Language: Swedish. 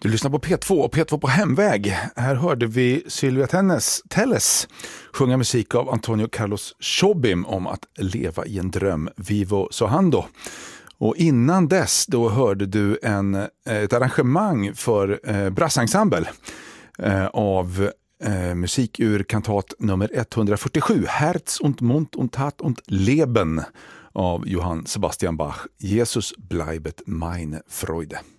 Du lyssnar på P2 och P2 på hemväg. Här hörde vi Sylvia Telles sjunga musik av Antonio Carlos Jobim om att leva i en dröm, Vivo Sohando. Och innan dess då hörde du ett arrangemang för brassensemble av musik ur kantat nummer 147, Herz und Mund und Tat und Leben av Johann Sebastian Bach. Jesus bleibet meine Freude.